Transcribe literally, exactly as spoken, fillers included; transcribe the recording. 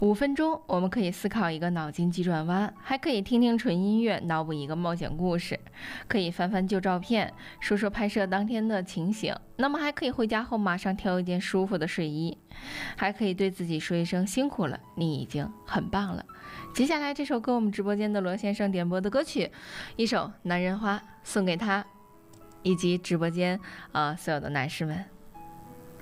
五分钟，我们可以思考一个脑筋急转弯，还可以听听纯音乐，脑补一个冒险故事，可以翻翻旧照片，说说拍摄当天的情形。那么还可以回家后马上挑一件舒服的睡衣，还可以对自己说一声辛苦了，你已经很棒了。接下来这首歌我们直播间的罗先生点播的歌曲，一首《男人花》，送给他以及直播间啊、呃、所有的男士们。